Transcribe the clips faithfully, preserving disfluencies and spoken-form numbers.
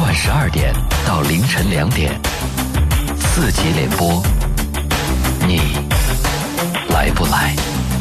晚十二点到凌晨两点，四级联播，你来不来？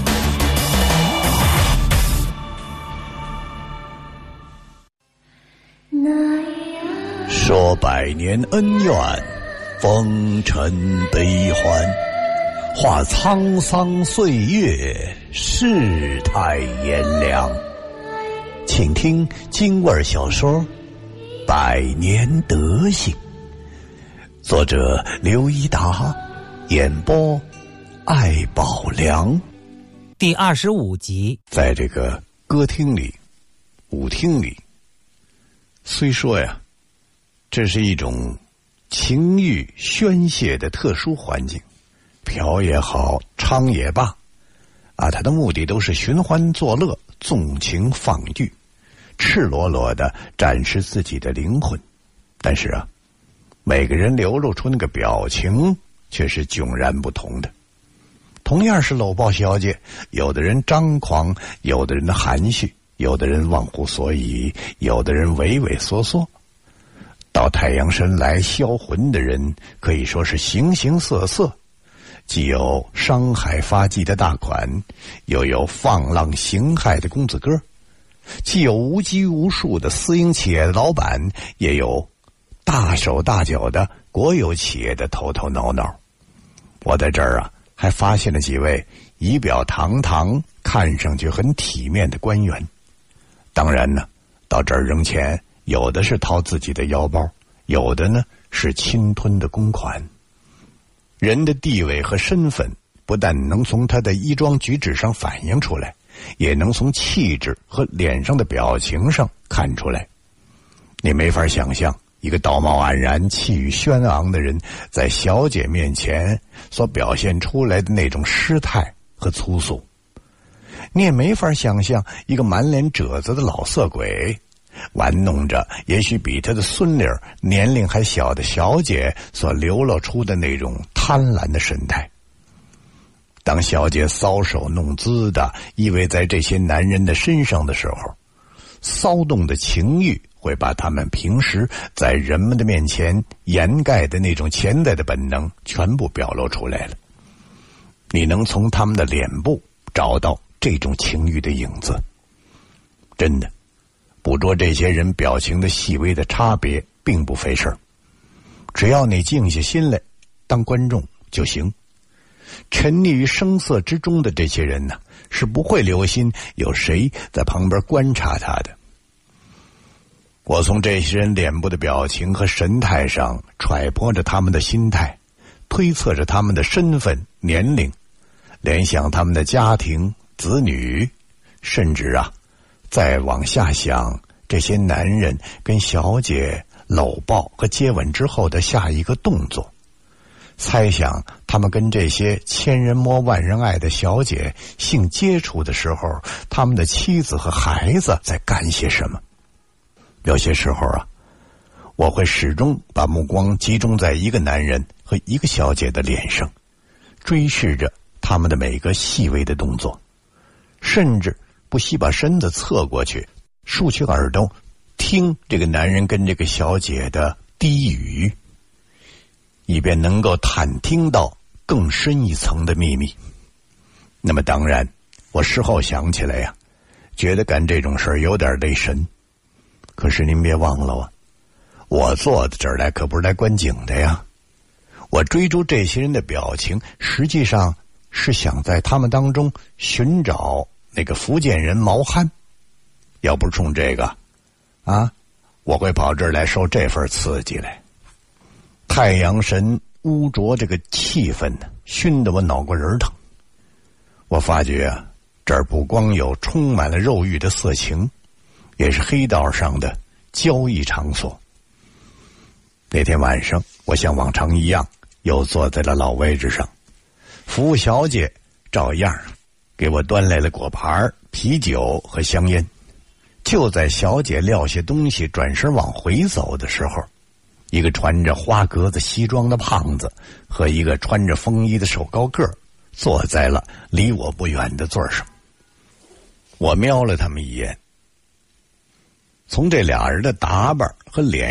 说百年恩怨，风尘悲欢，话沧桑岁月，世态炎凉。请听京味小说《百年德行》，作者刘一达，演播艾宝良。 第二十五集。 在这个歌厅里、舞厅里，虽说呀，这是一种情欲宣泄的特殊环境，嫖也好，娼也罢，啊，它的目的都是寻欢作乐、纵情放欲，赤裸裸的展示自己的灵魂。但是啊，每个人流露出那个表情却是迥然不同的。同样是搂抱小姐，有的人张狂，有的人的含蓄，有的人忘乎所以，有的人畏畏缩缩。到太阳神来销魂的人可以说是形形色色，既有伤海发迹的大款，又有放浪形骸的公子哥，既有无拘无束的私营企业的老板，也有大手大脚的国有企业的头头脑脑。我在这儿啊，还发现了几位仪表堂堂、看上去很体面的官员。当然呢，到这儿扔钱，有的是掏自己的腰包，有的呢是侵吞的公款。人的地位和身份不但能从他的衣装举止上反映出来，也能从气质和脸上的表情上看出来。你没法想象一个道貌岸然、气宇轩昂的人在小姐面前所表现出来的那种失态和粗俗。你也没法想象一个满脸褶子的老色鬼玩弄着也许比他的孙女年龄还小的小姐所流露出的那种贪婪的神态。当小姐搔首弄姿的依偎在这些男人的身上的时候，骚动的情欲会把他们平时在人们的面前掩盖的那种潜在的本能全部表露出来了。你能从他们的脸部找到这种情欲的影子。真的，捕捉这些人表情的细微的差别并不费事儿，只要你静下心来当观众就行。沉溺于声色之中的这些人呢，是不会留心有谁在旁边观察他的。我从这些人脸部的表情和神态上揣摩着他们的心态，推测着他们的身份、年龄，联想他们的家庭、子女，甚至啊，再往下想这些男人跟小姐搂抱和接吻之后的下一个动作，猜想他们跟这些千人摸万人爱的小姐性接触的时候，他们的妻子和孩子在干些什么。有些时候啊，我会始终把目光集中在一个男人和一个小姐的脸上，追视着他们的每个细微的动作，甚至不惜把身子侧过去，竖起耳朵听这个男人跟这个小姐的低语，以便能够探听到更深一层的秘密。那么当然，我事后想起来呀，觉得干这种事儿有点累神。可是您别忘了啊，我坐到这儿来可不是来观景的呀。我追逐这些人的表情，实际上是想在他们当中寻找那个福建人毛憨。要不是冲这个啊，我会跑这儿来受这份刺激来。太阳神污浊这个气氛呢，熏得我脑瓜仁疼。我发觉啊，这儿不光有充满了肉欲的色情，也是黑道上的交易场所。那天晚上，我像往常一样又坐在了老位置上，服务小姐照样给我端来了果盘、啤酒和香烟。就在小姐撂下东西转身往回走的时候，一个穿着花格子西装的胖子和一个穿着风衣的瘦高个坐在了离我不远的座上。我瞄了他们一眼，从这俩人的打扮和脸